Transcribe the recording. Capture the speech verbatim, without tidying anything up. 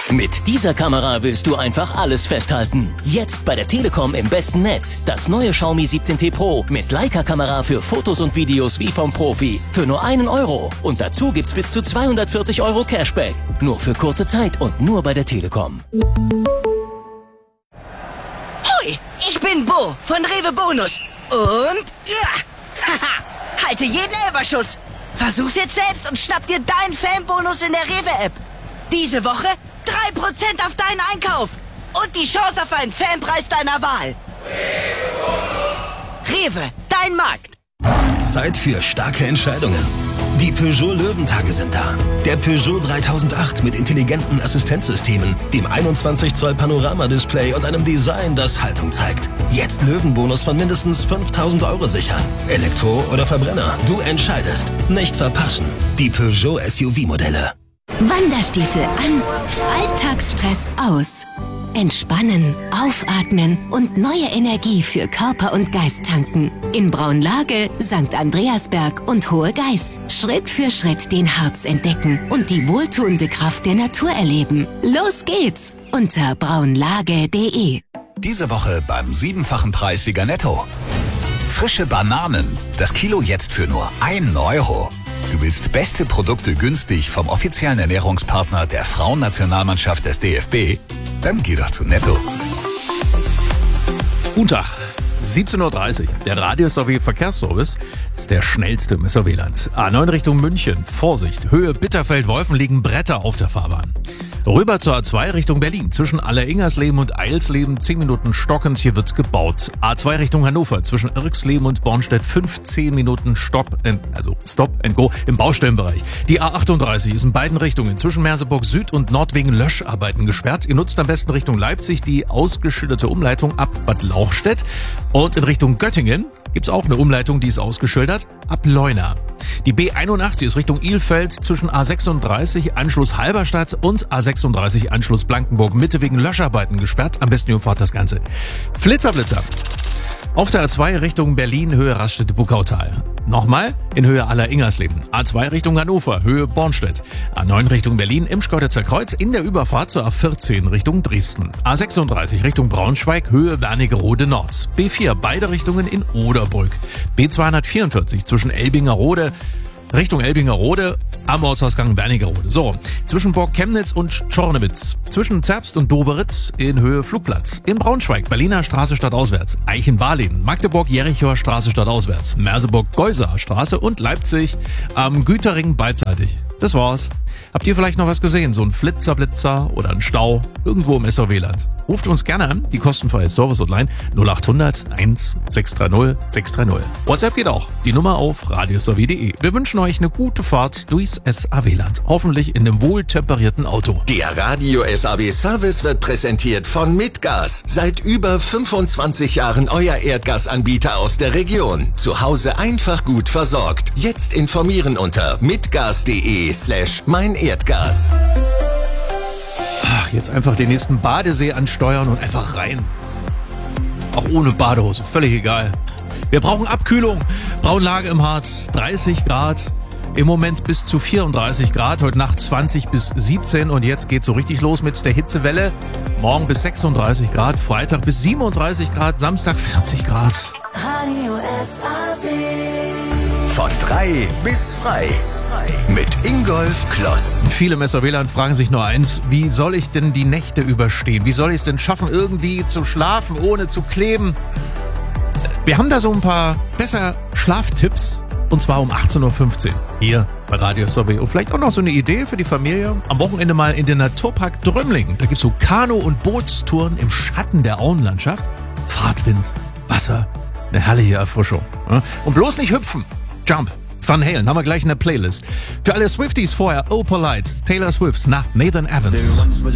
Mit dieser Kamera willst du einfach alles festhalten. Jetzt bei der Telekom im besten Netz. Das neue Xiaomi siebzehn T Pro mit Leica-Kamera für Fotos und Videos wie vom Profi. Für nur einen Euro. Und dazu gibt's bis zu zweihundertvierzig Euro Cashback. Nur für kurze Zeit und nur bei der Telekom. Hoi, ich bin Bo von Rewe Bonus. Und ja, haha, halte jeden Elferschuss. Versuch's jetzt selbst und schnapp dir deinen Fanbonus in der Rewe-App. Diese Woche drei Prozent auf deinen Einkauf und die Chance auf einen Fanpreis deiner Wahl. Rewe, dein Markt. Zeit für starke Entscheidungen. Die Peugeot Löwentage sind da. Der Peugeot dreitausendacht mit intelligenten Assistenzsystemen, dem einundzwanzig Zoll Panoramadisplay und einem Design, das Haltung zeigt. Jetzt Löwenbonus von mindestens fünftausend Euro sichern. Elektro oder Verbrenner, du entscheidest. Nicht verpassen. Die Peugeot S U V-Modelle. Wanderstiefel an, Alltagsstress aus. Entspannen, aufatmen und neue Energie für Körper und Geist tanken. In Braunlage, Sankt Andreasberg und Hohe Geiß. Schritt für Schritt den Harz entdecken und die wohltuende Kraft der Natur erleben. Los geht's unter braunlage punkt de. Diese Woche beim siebenfachen Preissieger Netto. Frische Bananen, das Kilo jetzt für nur einen Euro. Du willst beste Produkte günstig vom offiziellen Ernährungspartner der Frauennationalmannschaft des D F B? Dann geh doch zu Netto. Guten Tag, siebzehn Uhr dreißig. Der Radio-S A W Verkehrsservice ist der schnellste im S A W-Land. A neun Richtung München. Vorsicht, Höhe Bitterfeld-Wolfen liegen Bretter auf der Fahrbahn. Rüber zur A zwei Richtung Berlin. Zwischen Alleringersleben und Eilsleben zehn Minuten stockend. Hier wird gebaut. A zwei Richtung Hannover. Zwischen Irxleben und Bornstedt fünfzehn Minuten Stopp, and, also Stop and Go im Baustellenbereich. Die A achtunddreißig ist in beiden Richtungen zwischen Merseburg Süd und Nord wegen Löscharbeiten gesperrt. Ihr nutzt am besten Richtung Leipzig die ausgeschilderte Umleitung ab Bad Lauchstädt. Und in Richtung Göttingen gibt's auch eine Umleitung, die ist ausgeschildert, ab Leuna. Die B einundachtzig ist Richtung Ilfeld zwischen A sechsunddreißig Anschluss Halberstadt und A sechsunddreißig Anschluss Blankenburg Mitte wegen Löscharbeiten gesperrt. Am besten ihr umfahrt das Ganze. Flitzer-Blitzer. Auf der A zwei Richtung Berlin, Höhe Raststätte-Buckautal. Nochmal in Höhe Alleringersleben. A zwei Richtung Hannover, Höhe Bornstedt. A neun Richtung Berlin, Imschgordetzer Kreuz in der Überfahrt zur A vierzehn Richtung Dresden. A sechsunddreißig Richtung Braunschweig, Höhe Wernigerode Nord. B vier beide Richtungen in Oderbrück. B zweihundertvierundvierzig zwischen Elbingerode Richtung Elbingerode am Ortsausgang Wernigerode. So, zwischen Burg Chemnitz und Czornewitz. Zwischen Zerbst und Doberitz in Höhe Flugplatz. In Braunschweig, Berliner Straße stadtauswärts. Eichenbarleben, Magdeburg, Jerichoer Straße stadtauswärts. Merseburg, Geuser Straße und Leipzig am Güterring beidseitig. Das war's. Habt ihr vielleicht noch was gesehen? So ein Flitzerblitzer oder ein Stau irgendwo im S A W-Land? Ruft uns gerne an, die kostenfreie Service-Hotline null achthundert eins sechs drei null sechs drei null. WhatsApp geht auch. Die Nummer auf radio s a w punkt de. Wir wünschen euch eine gute Fahrt durchs S A W-Land. Hoffentlich in einem wohltemperierten Auto. Der Radio-S A W-Service wird präsentiert von Mitgas. Seit über fünfundzwanzig Jahren euer Erdgasanbieter aus der Region. Zu Hause einfach gut versorgt. Jetzt informieren unter mitgas.de slash mein Erdgas. Ach, jetzt einfach den nächsten Badesee ansteuern und einfach rein. Auch ohne Badehose, völlig egal. Wir brauchen Abkühlung. Braunlage im Harz, dreißig Grad. Im Moment bis zu vierunddreißig Grad. Heute Nacht zwanzig bis siebzehn. Und jetzt geht's so richtig los mit der Hitzewelle. Morgen bis sechsunddreißig Grad. Freitag bis siebenunddreißig Grad. Samstag vierzig Grad. Radio S A W. Von drei bis frei. Mit Ingolf Kloss. Viele im S A W-Land fragen sich nur eins: Wie soll ich denn die Nächte überstehen? Wie soll ich es denn schaffen, irgendwie zu schlafen, ohne zu kleben? Wir haben da so ein paar besser Schlaftipps. Und zwar um achtzehn Uhr fünfzehn. Hier bei Radio S A W. Und vielleicht auch noch so eine Idee für die Familie. Am Wochenende mal in den Naturpark Drömling. Da gibt's so Kanu- und Bootstouren im Schatten der Auenlandschaft. Fahrtwind, Wasser, eine herrliche Erfrischung. Und bloß nicht hüpfen. Jump. Van Halen haben wir gleich in der Playlist. Für alle Swifties vorher Oh Polite, Taylor Swift nach Nathan Evans.